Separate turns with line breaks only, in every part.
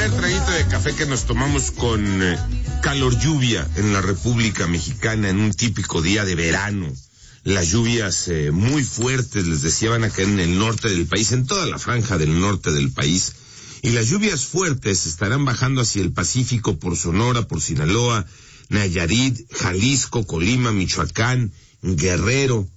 primer traguito de café que nos tomamos con calor lluvia en la República Mexicana en un típico día de verano. Las lluvias muy fuertes, les decía, van a caer en el norte del país, en toda la franja del norte del país. Y las lluvias fuertes estarán bajando hacia el Pacífico por Sonora, por Sinaloa, Nayarit, Jalisco, Colima, Michoacán, Guerrero.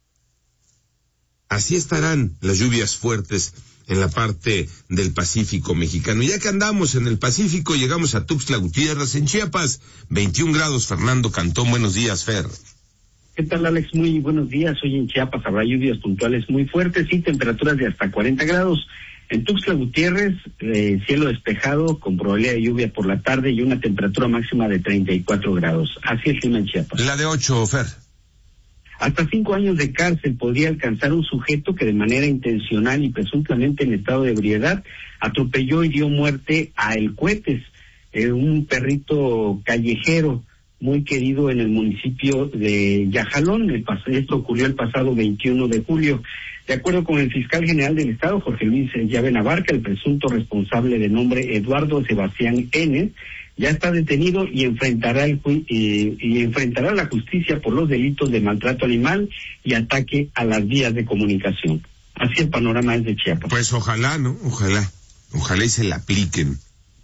Así estarán las lluvias fuertes en la parte del Pacífico mexicano. Ya que andamos en el Pacífico, llegamos a Tuxtla Gutiérrez, en Chiapas, 21 grados, Fernando Cantón. Buenos días, Fer.
¿Qué tal, Alex? Muy buenos días. Hoy en Chiapas habrá lluvias puntuales muy fuertes y temperaturas de hasta 40 grados. En Tuxtla Gutiérrez, cielo despejado con probabilidad de lluvia por la tarde y una temperatura máxima de 34 grados. Así es el clima en Chiapas.
La de 8, Fer.
Hasta 5 años de cárcel podría alcanzar un sujeto que de manera intencional y presuntamente en estado de ebriedad atropelló y dio muerte a El Cohetes, un perrito callejero muy querido en el municipio de Yajalón. Esto ocurrió el pasado 21 de julio. De acuerdo con el fiscal general del Estado, Jorge Luis Llave Navarca, el presunto responsable de nombre Eduardo Sebastián N., ya está detenido y enfrentará la justicia por los delitos de maltrato animal y ataque a las vías de comunicación. Así el panorama es de Chiapas.
Pues ojalá, ¿no? Ojalá y se la apliquen.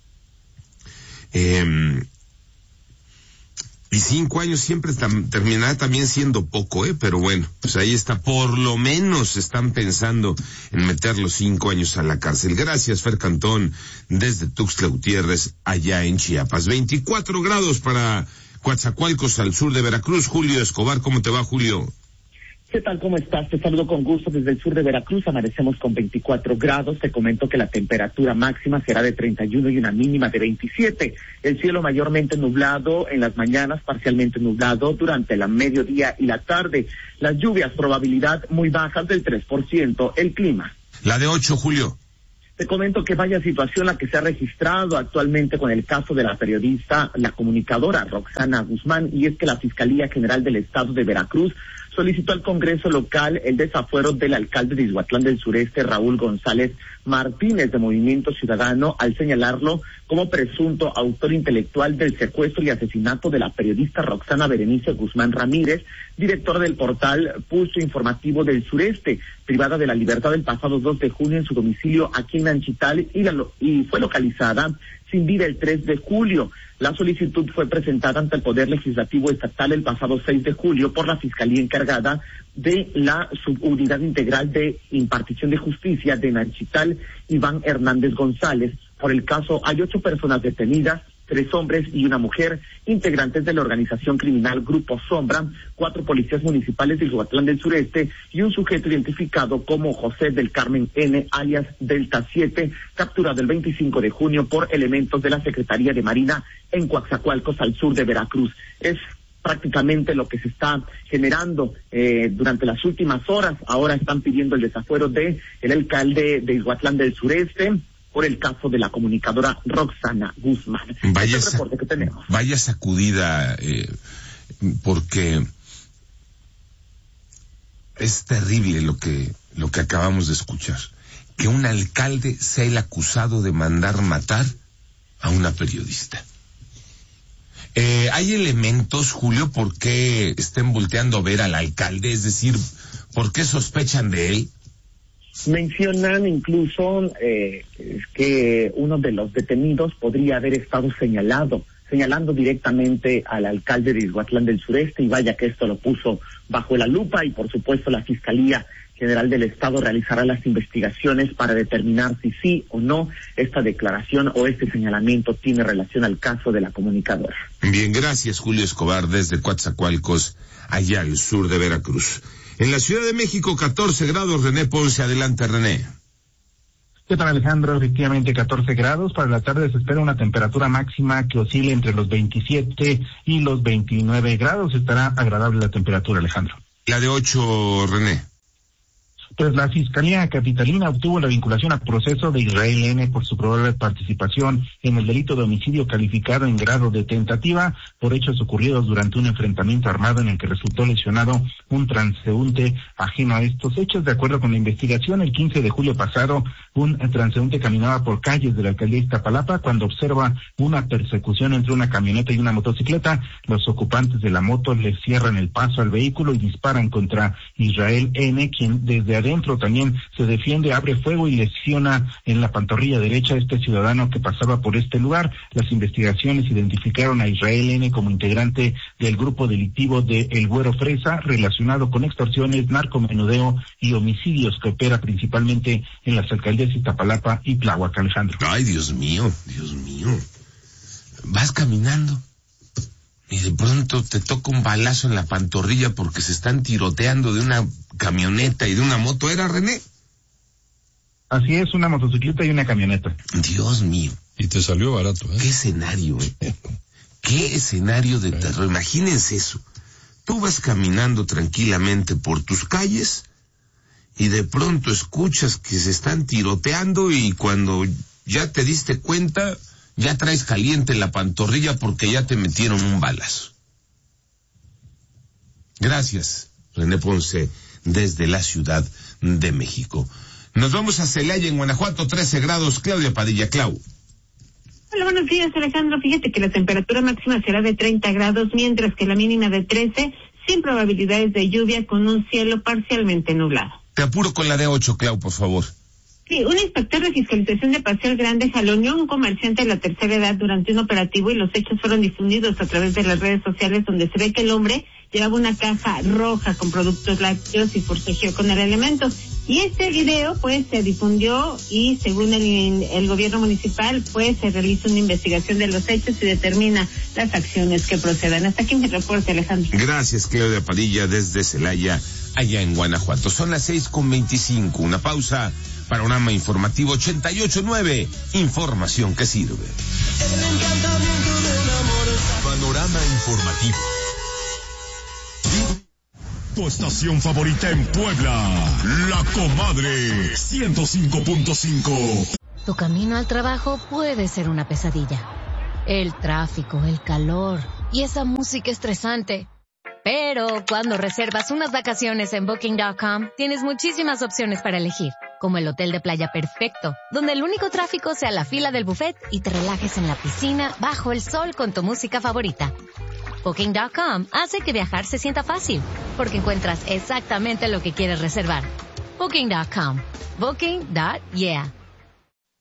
Y 5 años siempre terminará también siendo poco, pero bueno, pues ahí está, por lo menos están pensando en meter los 5 años a la cárcel. Gracias, Fer Cantón, desde Tuxtla Gutiérrez, allá en Chiapas. 24 grados para Coatzacoalcos, al sur de Veracruz. Julio Escobar, ¿cómo te va, Julio?
¿Qué tal? ¿Cómo estás? Te saludo con gusto desde el sur de Veracruz. Amanecemos con 24 grados. Te comento que la temperatura máxima será de 31 y una mínima de 27. El cielo mayormente nublado en las mañanas, parcialmente nublado durante la mediodía y la tarde. Las lluvias, probabilidad muy bajas del 3%. El clima.
La de 8, Julio.
Te comento que vaya situación la que se ha registrado actualmente con el caso de la periodista, la comunicadora Roxana Guzmán, y es que la Fiscalía General del Estado de Veracruz solicitó al Congreso local el desafuero del alcalde de Ixhuatlán del Sureste, Raúl González Martínez, de Movimiento Ciudadano, al señalarlo como presunto autor intelectual del secuestro y asesinato de la periodista Roxana Berenice Guzmán Ramírez, directora del portal Pulso Informativo del Sureste, privada de la libertad el pasado 2 de junio en su domicilio aquí en Nanchital y fue localizada sin vida el 3 de julio. La solicitud fue presentada ante el Poder Legislativo Estatal el pasado 6 de julio por la Fiscalía encargada de la Subunidad Integral de Impartición de Justicia de Nanchital, Iván Hernández González. Por el caso hay 8 personas detenidas, 3 hombres y una mujer, integrantes de la organización criminal Grupo Sombra, 4 policías municipales de Ixhuatlán del Sureste y un sujeto identificado como José del Carmen N., alias Delta 7, capturado el 25 de junio por elementos de la Secretaría de Marina en Coatzacoalcos, al sur de Veracruz. Es prácticamente lo que se está generando durante las últimas horas. Ahora están pidiendo el desafuero de el alcalde de Ixhuatlán del Sureste por el caso de la comunicadora Roxana Guzmán.
Vaya sacudida, porque es terrible lo que acabamos de escuchar. Que un alcalde sea el acusado de mandar matar a una periodista. ¿Hay elementos, Julio, por qué estén volteando a ver al alcalde? Es decir, ¿por qué sospechan de él?
Mencionan incluso que uno de los detenidos podría haber estado señalando directamente al alcalde de Ixhuatlán del Sureste, y vaya que esto lo puso bajo la lupa, y por supuesto la Fiscalía General del Estado realizará las investigaciones para determinar si sí o no esta declaración o este señalamiento tiene relación al caso de la comunicadora.
Bien, gracias, Julio Escobar, desde Coatzacoalcos, allá al sur de Veracruz. En la Ciudad de México, 14 grados, René Ponce. Adelante, René.
¿Qué tal, Alejandro? Efectivamente, 14 grados. Para la tarde se espera una temperatura máxima que oscile entre los 27 y los 29 grados. Estará agradable la temperatura, Alejandro.
La de 8, René.
Pues la Fiscalía Capitalina obtuvo la vinculación a proceso de Israel N. por su probable participación en el delito de homicidio calificado en grado de tentativa por hechos ocurridos durante un enfrentamiento armado en el que resultó lesionado un transeúnte ajeno a estos hechos. De acuerdo con la investigación, el 15 de julio pasado, un transeúnte caminaba por calles de la alcaldía Iztapalapa cuando observa una persecución entre una camioneta y una motocicleta. Los ocupantes de la moto le cierran el paso al vehículo y disparan contra Israel N., quien desde adentro también se defiende, abre fuego y lesiona en la pantorrilla derecha a este ciudadano que pasaba por este lugar. Las investigaciones identificaron a Israel N. como integrante del grupo delictivo de El Güero Fresa, relacionado con extorsiones, narcomenudeo y homicidios, que opera principalmente en las alcaldías Iztapalapa y Tláhuac. Alejandro.
Ay, Dios mío, Dios mío. Vas caminando y de pronto te toca un balazo en la pantorrilla porque se están tiroteando de una camioneta y de una moto. ¿Era, René?
Así es, una motocicleta y una camioneta.
Dios mío.
Y te salió barato, ¿eh?
Qué escenario, Qué escenario de terror. Imagínense eso. Tú vas caminando tranquilamente por tus calles y de pronto escuchas que se están tiroteando y cuando ya te diste cuenta, ya traes caliente la pantorrilla porque ya te metieron un balazo. Gracias, René Ponce, desde la Ciudad de México. Nos vamos a Celaya, en Guanajuato, 13 grados. Claudia Padilla. Clau.
Hola, buenos días, Alejandro. Fíjate que la temperatura máxima será de 30 grados, mientras que la mínima de 13, sin probabilidades de lluvia, con un cielo parcialmente nublado.
Te apuro con la de 8, Clau, por favor.
Sí, un inspector de fiscalización de Paseo El Grande jaloneó a un comerciante de la tercera edad durante un operativo y los hechos fueron difundidos a través de las redes sociales, donde se ve que el hombre llevaba una caja roja con productos lácteos y forcejeó con el elemento. Y este video pues se difundió y según el gobierno municipal pues se realiza una investigación de los hechos y determina las acciones que procedan. Hasta aquí mi reporte, Alejandro.
Gracias, Claudia Padilla, desde Celaya, allá en Guanajuato. Son las 6:25, una pausa. Panorama Informativo 88.9, información que sirve.
El encantamiento del amor. Panorama Informativo. Tu estación favorita en Puebla, La Comadre 105.5.
Tu camino al trabajo puede ser una pesadilla. El tráfico, el calor y esa música estresante. Pero cuando reservas unas vacaciones en Booking.com, tienes muchísimas opciones para elegir, como el hotel de playa perfecto, donde el único tráfico sea la fila del buffet y te relajes en la piscina bajo el sol con tu música favorita. Booking.com hace que viajar se sienta fácil, porque encuentras exactamente lo que quieres reservar. Booking.com. Booking.yeah.